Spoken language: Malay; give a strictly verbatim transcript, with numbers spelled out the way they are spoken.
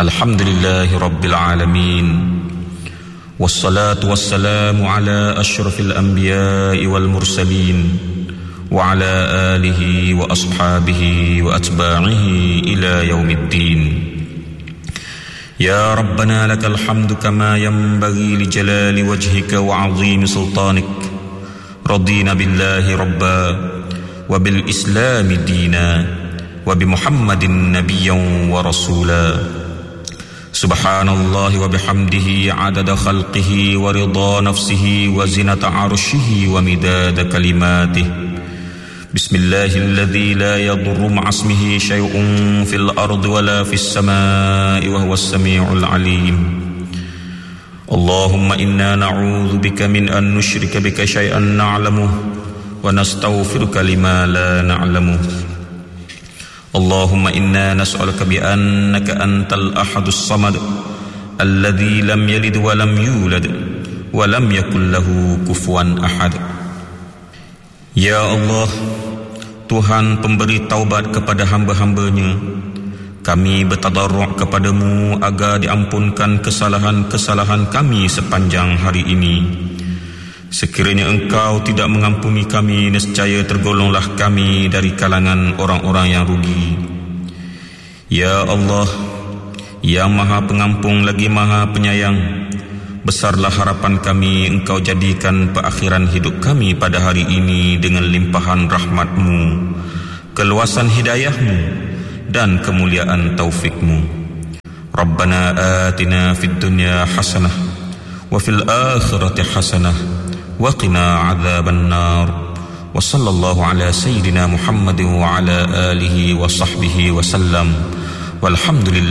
Alhamdulillahi Rabbil Alamin. Wassalatu wassalamu ala ashrafil anbiya'i wal mursalin wa ala alihi wa ashabihi wa atba'ihi ila yaumiddin. Ya Rabbana lakal hamdu kama yanbaghi li jalali wajhika wa 'azimi sultanik. Radina billahi rabba wa bil islami dina wa bi Muhammadin nabiyyan wa rasula. Subhanallah wa bihamdihi 'adada khalqihi wa ridha nafsihi wa zinata 'arshihi wa midada kalimatihi. Bismillahilladzi la yadurru ma'asmihi syai'un fil ardi wala fis samaa'i wa huwas samii'ul 'aliim. Allahumma inna na'udzu bika min an nusyrika bika syai'an na'lamuhu wa nastaghfiruka lima la na'lamuhu. Allahumma inna nas'aluka bi annaka antal ahadus samad alladzi lam yalid wa lam yulad wa lam yakul lahu kufuwan ahad. Ya Allah, Tuhan pemberi taubat kepada hamba-hamba-Nya, kami bertadarruk kepadamu agar diampunkan kesalahan-kesalahan kami sepanjang hari ini. Sekiranya Engkau tidak mengampuni kami, nescaya tergolonglah kami dari kalangan orang-orang yang rugi. Ya Allah, yang Maha Pengampun lagi Maha Penyayang, besarlah harapan kami Engkau jadikan perakhiran hidup kami pada hari ini dengan limpahan rahmat-Mu, keluasan hidayah-Mu dan kemuliaan taufik-Mu. Rabbana atina fid dunya hasanah wa fil akhirati hasanah wa qina adzaban nar. Wa sallallahu ala sayyidina Muhammadin wa ala alihi wa sahbihi wa sallam. Walhamdulillah.